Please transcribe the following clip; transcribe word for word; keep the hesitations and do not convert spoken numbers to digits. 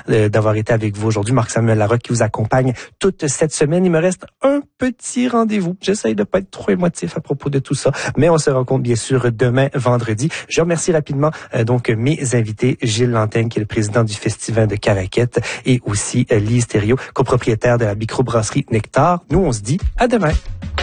euh, d'avoir été avec vous aujourd'hui. Marc-Samuel Larocque qui vous accompagne toute cette semaine. Il me reste un petit rendez-vous. J'essaye de pas être trop émotif à propos de tout ça, mais on se rencontre bien sûr demain, vendredi. Je remercie rapidement euh, donc mes invités, Gilles Lanteigne, qui est le président du Festival de Caraquette, et aussi euh, Lise Thériault, copropriétaire de la microbrasserie Nectar. Nous, on se dit à demain.